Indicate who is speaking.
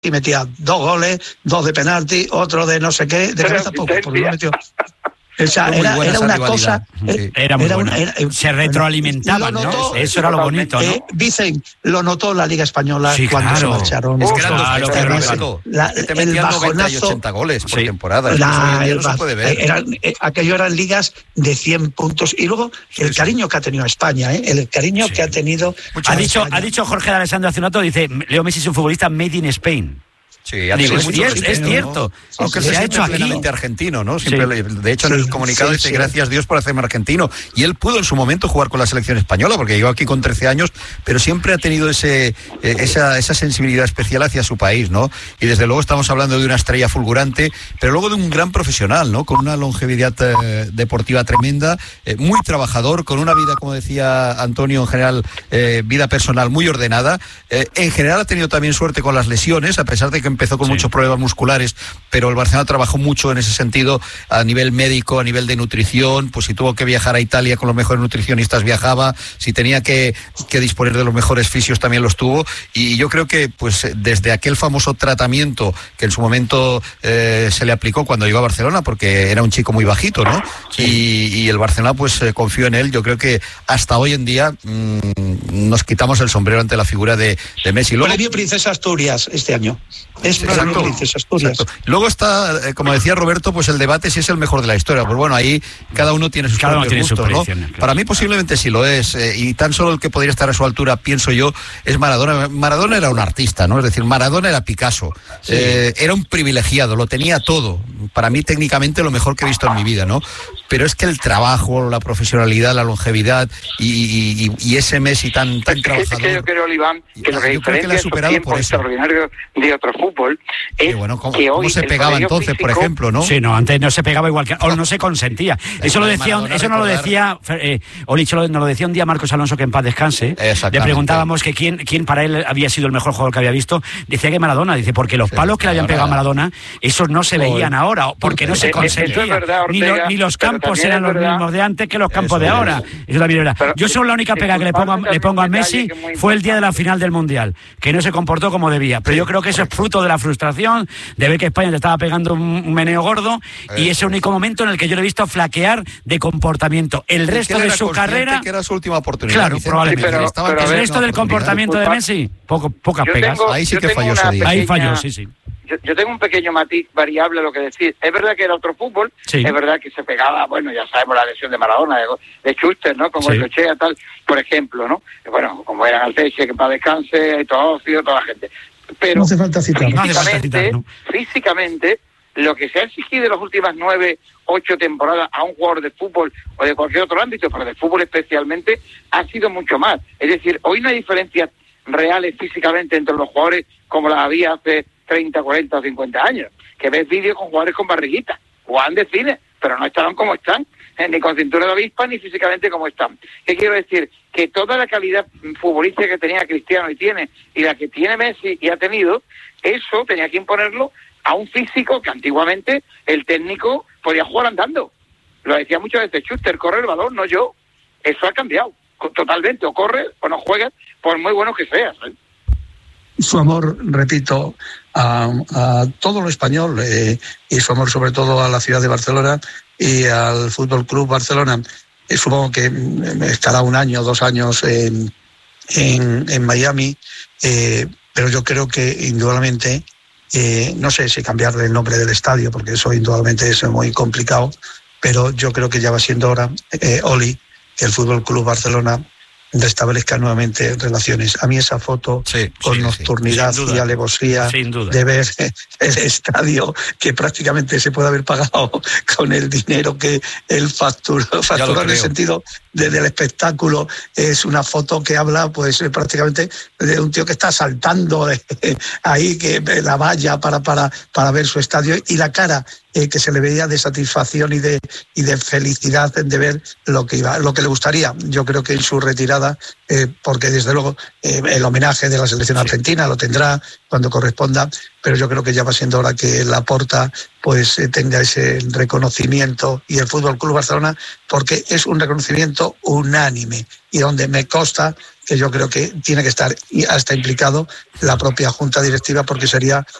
Speaker 1: metía 2 goles, 2 de penalti, otro de no sé qué, de cabeza poco, porque lo metió. O sea, era una cosa.
Speaker 2: Era muy buena. Se retroalimentaban, ¿no? Eso era lo bonito, ¿no?
Speaker 1: Dicen, lo notó la Liga Española cuando se marcharon.
Speaker 3: Es que te metían 90 y 80 goles por temporada. No se puede ver.
Speaker 1: Aquello eran ligas de 100 puntos. Y luego el cariño que ha tenido España, el cariño que ha tenido.
Speaker 2: Ha dicho Jorge de Alessandro hace un rato, dice, Leo Messi es un futbolista made in Spain.
Speaker 3: Sí,
Speaker 2: es cierto.
Speaker 3: Aunque se ha hecho plenamente argentino, ¿no? Siempre, de hecho, en el comunicado dice gracias a Dios por hacerme argentino. Y él pudo en su momento jugar con la selección española, porque llegó aquí con 13 años, pero siempre ha tenido esa sensibilidad especial hacia su país, ¿no? Y desde luego estamos hablando de una estrella fulgurante, pero luego de un gran profesional, ¿no? Con una longevidad deportiva tremenda, muy trabajador, con una vida, como decía Antonio, en general, vida personal muy ordenada. En general ha tenido también suerte con las lesiones, a pesar de que empezó con muchos problemas musculares, pero el Barcelona trabajó mucho en ese sentido a nivel médico, a nivel de nutrición. Pues si tuvo que viajar a Italia con los mejores nutricionistas viajaba, si tenía que disponer de los mejores fisios también los tuvo, y yo creo que pues desde aquel famoso tratamiento que en su momento se le aplicó cuando llegó a Barcelona, porque era un chico muy bajito, ¿no? Y el Barcelona pues confió en él. Yo creo que hasta hoy en día nos quitamos el sombrero ante la figura de Messi.
Speaker 1: Premio Princesa Asturias este año.
Speaker 3: Exacto. Luego está, como decía Roberto, pues el debate si es el mejor de la historia. Pues bueno, ahí cada uno tiene sus propios gustos, ¿no? Claro. Para mí posiblemente sí lo es, y tan solo el que podría estar a su altura, pienso yo, es Maradona. Maradona era un artista, ¿no? Es decir, Maradona era Picasso. Era un privilegiado, lo tenía todo. Para mí técnicamente lo mejor que he visto en mi vida, ¿no? Pero es que el trabajo, la profesionalidad, la longevidad y ese Messi tan trabajador.
Speaker 4: Es que yo creo, Iván, que lo que diferencia esos tiempos extraordinarios de otro fútbol es que hoy...
Speaker 3: ¿Cómo se pegaba entonces, físico, por ejemplo, no?
Speaker 2: Sí, no, antes no se pegaba igual que... O no se consentía. Eso no lo decía... Olicho nos lo decía un día Marcos Alonso, que en paz descanse. Le preguntábamos que quién para él había sido el mejor jugador que había visto. Decía que Maradona. Dice, porque los palos que le habían pegado a Maradona, esos no se veían ahora, porque no se consentían. Ni los campos eran los mismos de antes que los campos de ahora. Eso también era. Yo solo la única pega que le pongo a Messi fue el día de la final del Mundial, que no se comportó como debía. Pero yo creo que eso es fruto de la frustración, de ver que España te estaba pegando un meneo gordo, y ese único momento en el que yo le he visto flaquear de comportamiento. El resto de su carrera...
Speaker 3: que era su última oportunidad.
Speaker 2: Claro, probablemente. Pero el resto del comportamiento de Messi, pocas pegas.
Speaker 3: Ahí sí que falló ese día.
Speaker 2: Ahí falló, sí.
Speaker 4: Yo tengo un pequeño matiz variable a lo que decir. Es verdad que era otro fútbol, es verdad que se pegaba, bueno, ya sabemos la lesión de Maradona, de Schuster, ¿no? Como el Cochea, tal, por ejemplo, ¿no? Bueno, como eran Alceche, que para descanse, todo Ocio, toda la gente. Pero
Speaker 1: no hace falta citar,
Speaker 4: físicamente, lo que se ha exigido en las últimas 9, 8 temporadas a un jugador de fútbol o de cualquier otro ámbito, pero de fútbol especialmente, ha sido mucho más. Es decir, hoy no hay diferencias reales físicamente entre los jugadores como las había hace 30, 40 o 50 años, que ves vídeos con jugadores con barriguita, jugaban de cine, pero no estaban como están, ni con cintura de avispa, ni físicamente como están. ¿Qué quiero decir? Que toda la calidad futbolística que tenía Cristiano y tiene, y la que tiene Messi y ha tenido, eso tenía que imponerlo a un físico que antiguamente el técnico podía jugar andando. Lo decía muchas veces Schuster, corre el balón, no yo. Eso ha cambiado totalmente, o corre o no juegas, por muy bueno que seas, ¿eh?
Speaker 1: Su amor, repito, a todo lo español, y su amor sobre todo a la ciudad de Barcelona y al Fútbol Club Barcelona. Supongo que estará 1 año, 2 años en Miami, pero yo creo que indudablemente, no sé si cambiarle el nombre del estadio, porque eso indudablemente es muy complicado, pero yo creo que ya va siendo hora, Oli, que el Fútbol Club Barcelona restablezca nuevamente relaciones. A mí esa foto con nocturnidad y alevosía de ver el estadio, que prácticamente se puede haber pagado con el dinero que él facturó en el sentido del espectáculo, es una foto que habla pues prácticamente de un tío que está saltando ahí que la valla para ver su estadio, y la cara que se le veía de satisfacción y de felicidad de ver lo que le gustaría. Yo creo que en su retirada pasada, porque desde luego el homenaje de la selección argentina lo tendrá cuando corresponda, pero yo creo que ya va siendo hora que Laporta pues tenga ese reconocimiento, y el Fútbol Club Barcelona, porque es un reconocimiento unánime, y donde me consta que yo creo que tiene que estar hasta implicado la propia Junta Directiva, porque sería